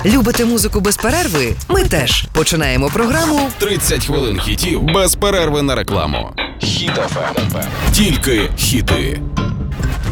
Любите музику без перерви? Ми теж. Починаємо програму «30 хвилин хітів без перерви на рекламу». Хіт FM. Тільки хіти.